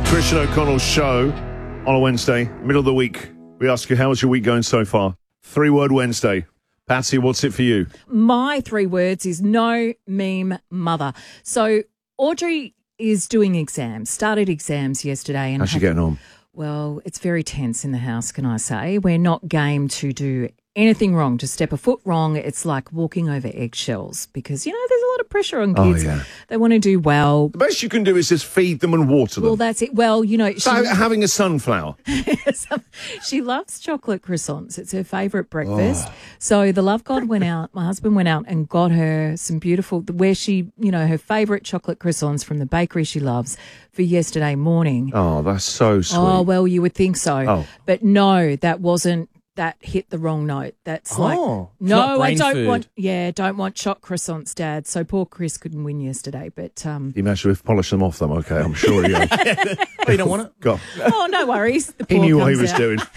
Christian O'Connell show on a Wednesday, middle of the week. We ask you, how's your week going so far? 3-word Wednesday. Patsy, what's it for you? My 3 words is no meme mother. So Audrey is doing exams, started exams yesterday. And How's she getting on? Well, it's very tense in the house, can I say. We're not game to do anything wrong, to step a foot wrong. It's like walking over eggshells because, you know, there's a lot of pressure on kids. Oh, yeah. They want to do well. The best you can do is just feed them and water them. Well, that's it. Well, you know, So having a sunflower. she loves chocolate croissants. It's her favourite breakfast. So the love god went out, my husband went out and got her some beautiful, where she, you know, her favourite chocolate croissants from the bakery she loves for yesterday morning. Oh, that's so sweet. Oh, well, you would think so. Oh. But no, that hit the wrong note. That's like, it's not no, I brain don't food. don't want choc croissants, Dad. So poor Chris couldn't win yesterday, but Can you imagine if polish them off them? Okay, I'm sure he Oh, you don't want it? Go. oh, no worries. The He poor knew what he comes was out. doing.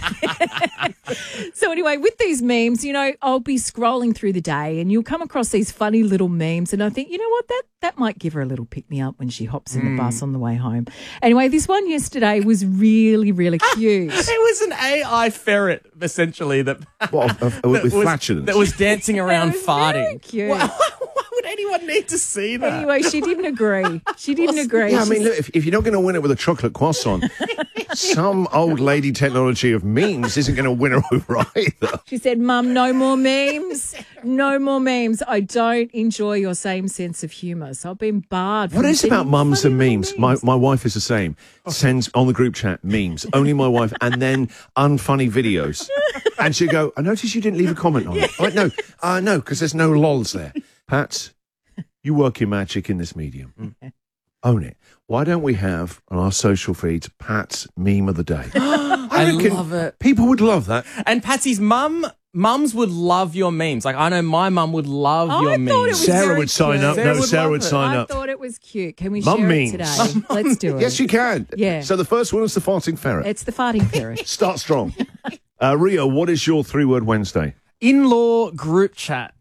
So anyway, with these memes, you know, I'll be scrolling through the day and you'll come across these funny little memes and I think, you know what, that might give her a little pick-me-up when she hops in the bus on the way home. Anyway, this one yesterday was really, really cute. It was an AI ferret, essentially, that With flatulence. that was dancing around It was very farting. cute. Why would anyone need to see that? Anyway, she didn't agree. She didn't agree. Yeah, I mean, look, if you're not going to win it with a chocolate croissant, some old lady technology of memes isn't going to win her over either. She said, Mum, no more memes. No more memes. I don't enjoy your same sense of humour. So I've been barred. What from is about sending mums funny and little memes? My wife is the same. Sends on the group chat memes. Only my wife, and then unfunny videos. And she'll go, I noticed you didn't leave a comment on it. I went, no, because there's no lols there. Pat, you work your magic in this medium. Own it. Why don't we have on our social feeds Pat's meme of the day? I reckon love it. People would love that. And Patsy's mums would love your memes. Like, I know my mum would love I your thought it memes. was Sarah very would sign cute. up. Sarah No, would Sarah love would it. sign I up. thought it was cute. Can we Mum share memes. it today? Let's do it. Yes, you can. Yeah. So the first one was the farting ferret. It's the farting ferret. Start strong. Rio, what is your 3-word Wednesday? In-law group chat.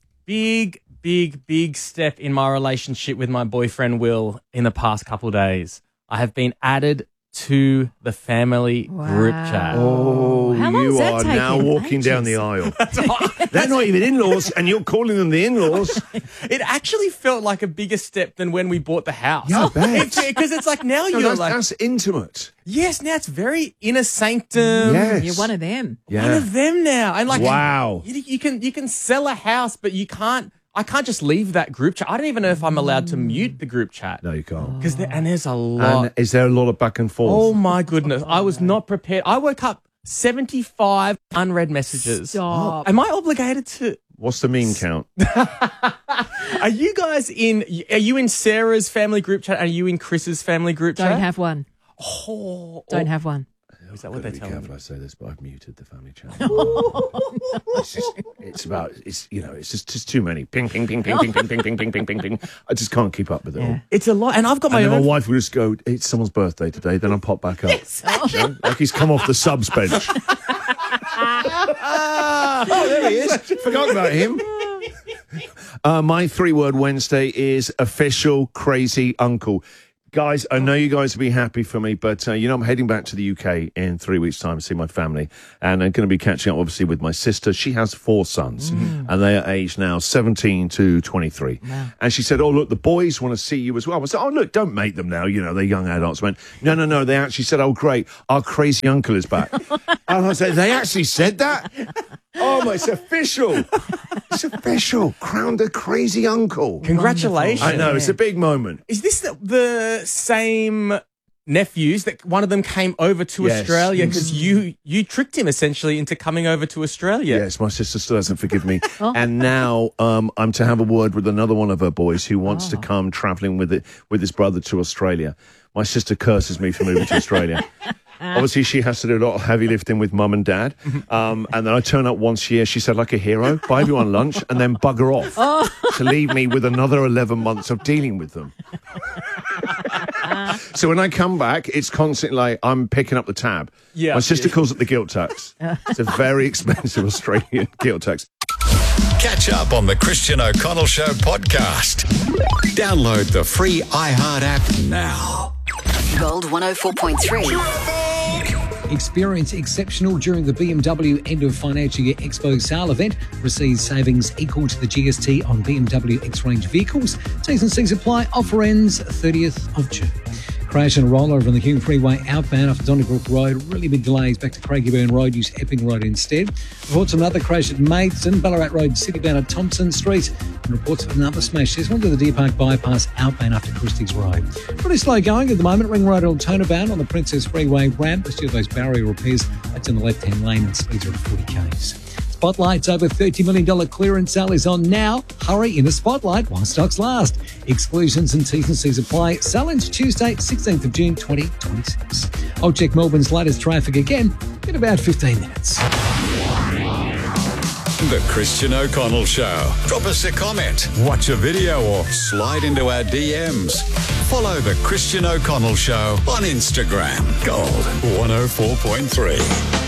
Big step in my relationship with my boyfriend Will in the past couple of days. I have been added to the family group chat. Oh, How long you has that are now taken? walking down the aisle. They're not even in-laws, and you're calling them the in-laws. It actually felt like a bigger step than when we bought the house. Yeah, I bet. Because it's like now No, you're like, that's intimate. yes, now it's very inner sanctum. Yes. You're one of them. Yeah. One of them now. And like, Wow. you can sell a house, but I can't just leave that group chat. I don't even know if I'm allowed to mute the group chat. No, you can't. Because there's a lot. And is there a lot of back and forth? Oh my goodness. I was not prepared. I woke up 75 unread messages. Stop. Am I obligated to? What's the meme count? Are you in Sarah's family group chat? Are you in Chris's family group chat? Don't have one. Oh, Don't have one. is that what they Be tell careful me? I say this, but I've muted the family channel. It's just too many. Ping, ping, ping, ping, ping, ping, ping, ping, ping, ping, ping, ping. I just can't keep up with it all. It's a lot. And I've got my And then own. my wife would just go, it's someone's birthday today, then I'll pop back up. You know, like he's come off the subs bench. Oh, there he is. Forgot about him. My 3-word Wednesday is official crazy uncle. Guys, I know you guys will be happy for me, but, I'm heading back to the UK in 3 weeks' time to see my family. And I'm going to be catching up, obviously, with my sister. She has 4 sons, and they are aged now 17 to 23. Wow. And she said, oh, look, the boys want to see you as well. I said, oh, look, don't make them now. You know, they're young adults. I went, no. They actually said, oh, great, our crazy uncle is back. And I said, they actually said that? Oh, my, it's official. It's official. Crowned a crazy uncle. Congratulations. I know, it's a big moment. Is this the same nephews that one of them came over to Yes. Australia because you tricked him essentially into coming over to Australia? Yes, my sister still hasn't forgiven me. And now I'm to have a word with another one of her boys who wants to come travelling with his brother to Australia. My sister curses me for moving to Australia. Obviously, she has to do a lot of heavy lifting with mum and dad. And then I turn up once a year, she said, like a hero, buy everyone lunch and then bugger off to leave me with another 11 months of dealing with them. So when I come back, it's constantly like I'm picking up the tab. Yeah. My sister calls it the guilt tax. It's a very expensive Australian guilt tax. Catch up on the Christian O'Connell Show podcast. Download the free iHeart app now. Gold 104.3. Experience exceptional during the BMW end of financial year Expo sale event. Receive savings equal to the GST on BMW X-Range vehicles. T's and C's apply. Offer ends 30th of June. Crash and rollover on the Hume Freeway outbound after Donnybrook Road. Really big delays back to Craigieburn Road. Use Epping Road instead. Reports of another crash at Maidstone, Ballarat Road, citybound at Thompson Street. And reports of another smash. There's one to the Deer Park bypass outbound after Christie's Road. Pretty slow going at the moment. Ring Road Altona bound on the Princess Freeway ramp. Let's do those barrier repairs. That's in the left-hand lane and speeds are at 40 k's. Spotlight's over $30 million clearance sale is on now. Hurry in the Spotlight while stocks last. Exclusions and T's and C's apply. Sale ends Tuesday, 16th of June, 2026. I'll check Melbourne's latest traffic again in about 15 minutes. The Christian O'Connell Show. Drop us a comment, watch a video, or slide into our DMs. Follow The Christian O'Connell Show on Instagram. Gold 104.3.